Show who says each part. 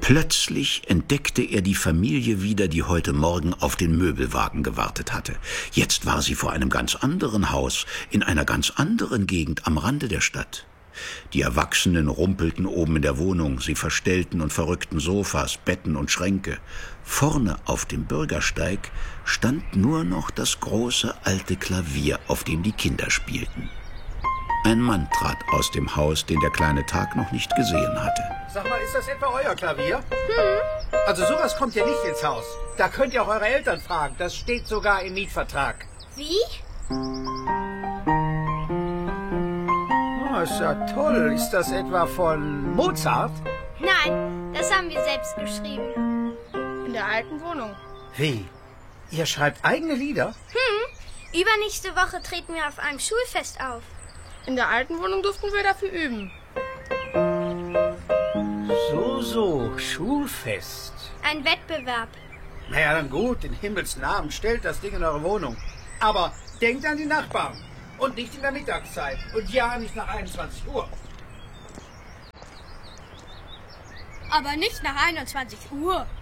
Speaker 1: Plötzlich entdeckte er die Familie wieder, die heute Morgen auf den Möbelwagen gewartet hatte. Jetzt war sie vor einem ganz anderen Haus, in einer ganz anderen Gegend am Rande der Stadt. Die Erwachsenen rumpelten oben in der Wohnung, sie verstellten und verrückten Sofas, Betten und Schränke. Vorne auf dem Bürgersteig stand nur noch das große alte Klavier, auf dem die Kinder spielten. Ein Mann trat aus dem Haus, den der kleine Tag noch nicht gesehen hatte.
Speaker 2: Sag mal, ist das etwa euer Klavier? Also sowas kommt ja nicht ins Haus. Da könnt ihr auch eure Eltern fragen. Das steht sogar im Mietvertrag.
Speaker 3: Wie?
Speaker 2: Oh, ist ja toll. Ist das etwa von Mozart?
Speaker 3: Nein, das haben wir selbst geschrieben.
Speaker 4: In der alten Wohnung.
Speaker 2: Wie? Ihr schreibt eigene Lieder?
Speaker 3: Übernächste Woche treten wir auf einem Schulfest auf.
Speaker 4: In der alten Wohnung durften wir dafür üben.
Speaker 2: So, Schulfest.
Speaker 3: Ein Wettbewerb.
Speaker 2: Naja, dann gut, in Himmels Namen, stellt das Ding in eure Wohnung. Aber denkt an die Nachbarn. Und nicht in der Mittagszeit. Und ja, nicht nach 21 Uhr.
Speaker 4: Aber nicht nach 21 Uhr.